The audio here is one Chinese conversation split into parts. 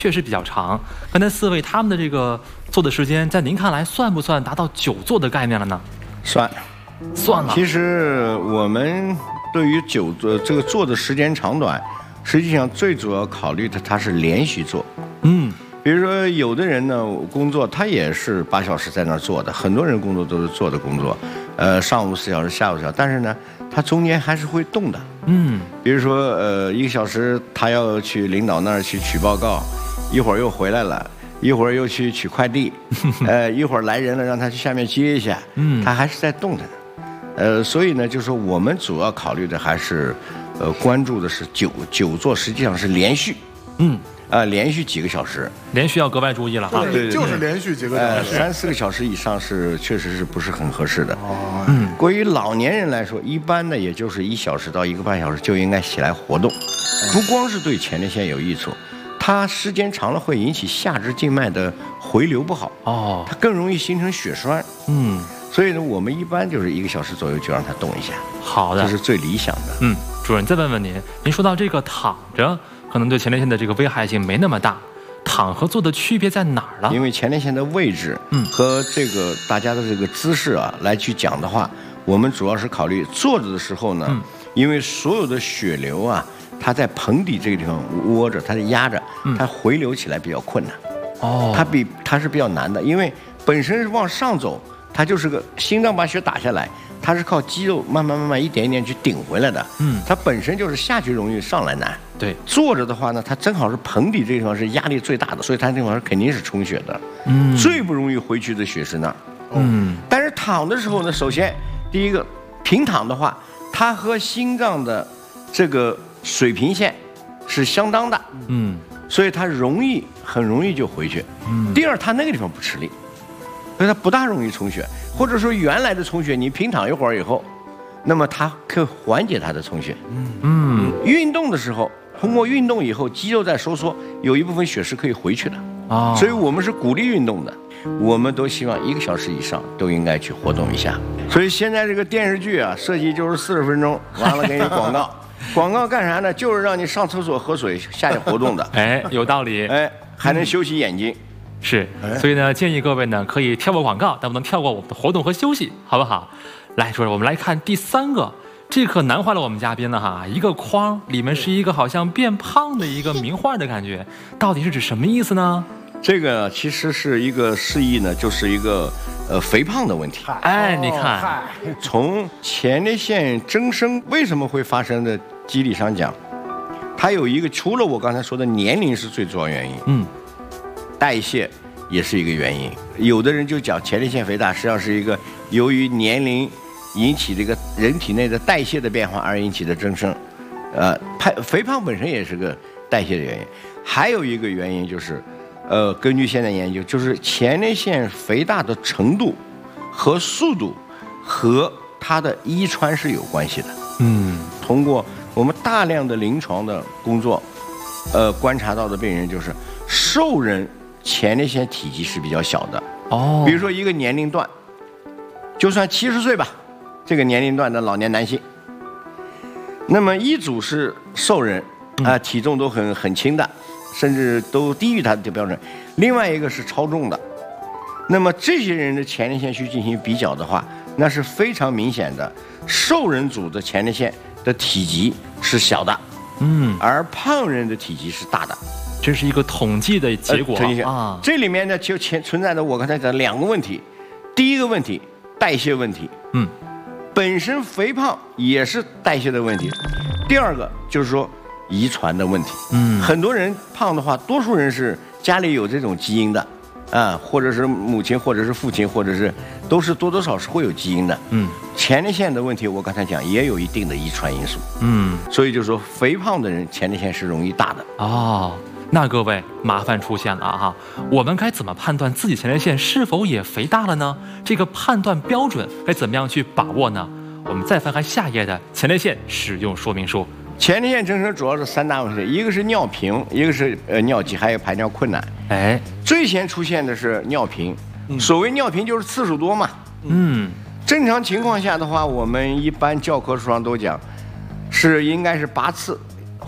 确实比较长。刚才4位他们的这个做的时间，在您看来算不算达到久坐的概念了呢？ 算了。 其实我们对于久坐这个坐的时间长短，实际上最主要考虑的它是连续坐。比如说有的人呢工作他也是8小时在那儿坐的，很多人工作都是坐的工作，上午4小时，下午4小时，但是呢他中间还是会动的。比如说1个小时他要去领导那儿去取报告，一会儿又回来了。一会儿又去取快递，一会儿来人了，让他去下面接一下，他还是在动的呢。所以呢，就是说我们主要考虑的还是，关注的是久坐，实际上是连续，连续几个小时， 连续要格外注意了哈。 对，就是连续几个小时 ，3、4个小时以上确实是不是很合适的。关于老年人来说，一般呢也就是1小时到1个半小时就应该起来活动，不光是对前列腺有益处。它时间长了会引起下肢静脉的回流不好，它更容易形成血栓。所以呢，我们一般就是1个小时左右就让它动一下。 好的， 这是最理想的。 主任再问问您，您说到这个躺着可能对前列腺的这个危害性没那么大，躺和坐的区别在哪儿了？ 因为前列腺的位置，和这个大家的这个姿势啊来去讲的话，我们主要是考虑坐着的时候呢，因为所有的血流啊。它在盆底这个地方窝着，它是压着，它回流起来比较困难。它是比较难的，因为本身是往上走，它就是个心脏把血打下来，它是靠肌肉慢慢一点一点去顶回来的。它本身就是下去容易，上来难。 对， 坐着的话呢，它正好是盆底这个地方是压力最大的，所以它这地方肯定是充血的。最不容易回去的血是那儿。但是躺的时候呢，首先第一个平躺的话，它和心脏的这个水平线是相当的，所以它很容易就回去。第二，它那个地方不吃力，所以它不大容易充血，或者说原来的充血，你平躺一会儿以后，那么它可以缓解它的充血。运动的时候，通过运动以后，肌肉在收缩，有一部分血是可以回去的。所以我们是鼓励运动的，我们都希望1个小时以上都应该去活动一下。所以现在这个电视剧啊，设计就是40分钟，完了给你广告。广告干啥呢？就是让你上厕所喝水，下去活动的。 有道理。 还能休息眼睛。 是，所以呢，建议各位呢可以跳过广告，但不能跳过我们的活动和休息，好不好？来说，我们来看第3个，这可难坏了我们嘉宾了哈。一个框里面是一个好像变胖的一个名画的感觉，到底是指什么意思呢？ 这个其实是一个示意呢，就是一个肥胖的问题。 你看， 从前列腺增生为什么会发生的机理上讲，它有一个除了我刚才说的年龄是最主要原因，代谢也是一个原因。有的人就讲前列腺肥大实际上是一个由于年龄引起这个人体内的代谢的变化而引起的增生，肥胖本身也是个代谢的原因。还有一个原因就是。根据现在研究，就是前列腺肥大的程度和速度和它的遗传是有关系的。通过我们大量的临床的工作，观察到的病人就是瘦人前列腺体积是比较小的。比如说一个年龄段，就算70岁吧，这个年龄段的老年男性，那么一组是瘦人体重都很轻的。甚至都低于它的标准，另外一个是超重的，那么这些人的前列腺去进行比较的话，那是非常明显的，瘦人组的前列腺的体积是小的，而胖人的体积是大的， 这是一个统计的结果这里面呢就存在着我刚才讲2个问题，第一个问题代谢问题，本身肥胖也是代谢的问题，第二个就是说。遗传的问题，很多人胖的话，多数人是家里有这种基因的，或者是母亲，或者是父亲，或者是都是多多少少会有基因的。前列腺的问题，我刚才讲也有一定的遗传因素。所以就是说肥胖的人前列腺是容易大的。 那各位麻烦出现了哈，我们该怎么判断自己前列腺是否也肥大了呢？这个判断标准该怎么样去把握呢？我们再翻看下页的前列腺使用说明书。 前列腺增生主要是3大问题，一个是尿频，一个是尿急，还有排尿困难。最先出现的是尿频，所谓尿频就是次数多嘛。正常情况下的话，我们一般教科书上都讲，应该是8次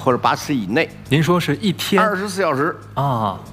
或者8次以内。 您说是1天 24小时啊？